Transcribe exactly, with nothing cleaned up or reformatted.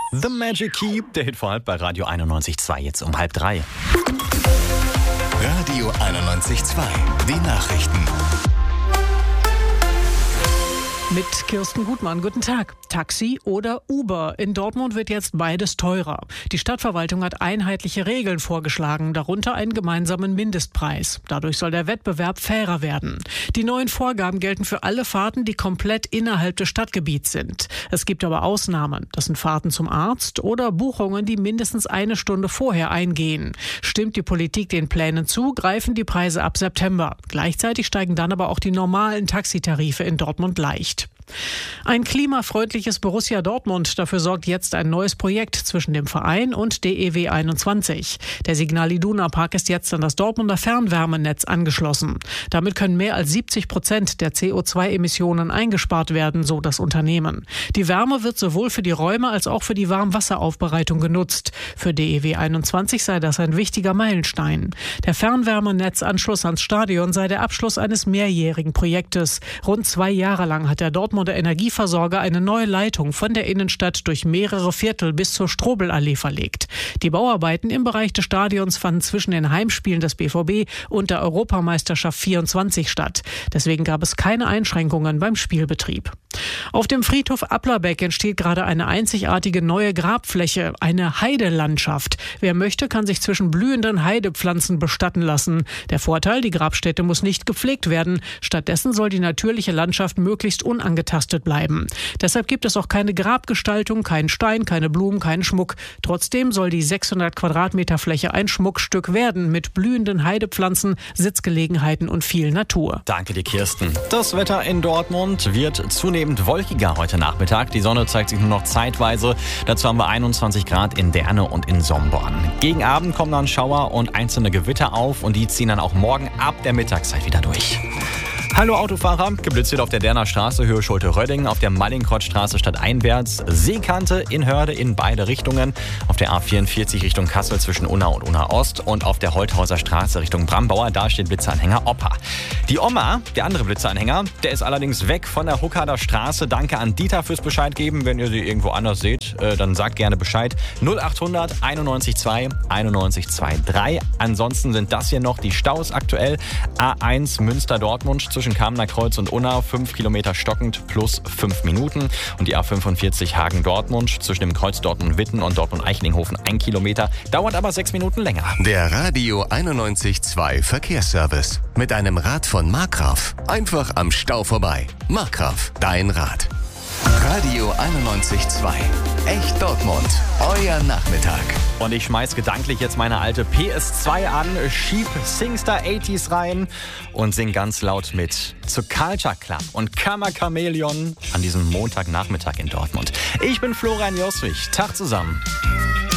The Magic Key, der Hit vor halb bei Radio einundneunzig Komma zwei, jetzt um halb drei. Radio einundneunzig Komma zwei, die Nachrichten. Mit Kirsten Gutmann, guten Tag. Taxi oder Uber? In Dortmund wird jetzt beides teurer. Die Stadtverwaltung hat einheitliche Regeln vorgeschlagen, darunter einen gemeinsamen Mindestpreis. Dadurch soll der Wettbewerb fairer werden. Die neuen Vorgaben gelten für alle Fahrten, die komplett innerhalb des Stadtgebiets sind. Es gibt aber Ausnahmen. Das sind Fahrten zum Arzt oder Buchungen, die mindestens eine Stunde vorher eingehen. Stimmt die Politik den Plänen zu, greifen die Preise ab September. Gleichzeitig steigen dann aber auch die normalen Taxitarife in Dortmund leicht. Ein klimafreundliches Borussia Dortmund, dafür sorgt jetzt ein neues Projekt zwischen dem Verein und D E W einundzwanzig. Der Signal Iduna Park ist jetzt an das Dortmunder Fernwärmenetz angeschlossen. Damit können mehr als siebzig Prozent der C O zwei Emissionen eingespart werden, so das Unternehmen. Die Wärme wird sowohl für die Räume als auch für die Warmwasseraufbereitung genutzt. Für D E W einundzwanzig sei das ein wichtiger Meilenstein. Der Fernwärmenetzanschluss ans Stadion sei der Abschluss eines mehrjährigen Projektes. Rund zwei Jahre lang hat der Dortmund der Energieversorger eine neue Leitung von der Innenstadt durch mehrere Viertel bis zur Strobelallee verlegt. Die Bauarbeiten im Bereich des Stadions fanden zwischen den Heimspielen des B V B und der Europameisterschaft vierundzwanzig statt. Deswegen gab es keine Einschränkungen beim Spielbetrieb. Auf dem Friedhof Applerbeck entsteht gerade eine einzigartige neue Grabfläche, eine Heidelandschaft. Wer möchte, kann sich zwischen blühenden Heidepflanzen bestatten lassen. Der Vorteil, die Grabstätte muss nicht gepflegt werden. Stattdessen soll die natürliche Landschaft möglichst unangetastet bleiben. Deshalb gibt es auch keine Grabgestaltung, keinen Stein, keine Blumen, keinen Schmuck. Trotzdem soll die sechshundert Quadratmeter Fläche ein Schmuckstück werden mit blühenden Heidepflanzen, Sitzgelegenheiten und viel Natur. Danke dir, Kirsten. Das Wetter in Dortmund wird zunehmend wolkiger heute Nachmittag. Die Sonne zeigt sich nur noch zeitweise. Dazu haben wir einundzwanzig Grad in Derne und in Somborn. Gegen Abend kommen dann Schauer und einzelne Gewitter auf und die ziehen dann auch morgen ab der Mittagszeit wieder durch. Hallo Autofahrer, geblitzt wird auf der Derner Straße Höhe Schulte-Rödding, auf der Mallingkrottstraße stadteinwärts, Seekante in Hörde in beide Richtungen, auf der A vierundvierzig Richtung Kassel zwischen Unna und Unna Ost und auf der Holthauser Straße Richtung Brambauer, da steht Blitzeranhänger Opa. Die Oma, der andere Blitzeranhänger, der ist allerdings weg von der Huckader Straße. Danke an Dieter fürs Bescheid geben. Wenn ihr sie irgendwo anders seht, äh, dann sagt gerne Bescheid. null achthundert einundneunzig zwei einundneunzig drei. Ansonsten sind das hier noch die Staus aktuell. A eins Münster-Dortmund zwischen Kamener Kreuz und Unna, fünf Kilometer stockend plus fünf Minuten. Und die A fünfundvierzig Hagen-Dortmund zwischen dem Kreuz Dortmund-Witten und Dortmund-Eichlinghofen, ein Kilometer, dauert aber sechs Minuten länger. Der Radio einundneunzig Komma zwei Verkehrsservice. Mit einem Rad von Markgraf. Einfach am Stau vorbei. Markgraf, dein Rad. Radio einundneunzig Komma zwei. Echt Dortmund. Euer Nachmittag. Und ich schmeiß gedanklich jetzt meine alte P S zwei an, schieb Singstar achtziger rein und sing ganz laut mit zu Culture Club und Kammer Chameleon an diesem Montagnachmittag in Dortmund. Ich bin Florian Joswig. Tag zusammen.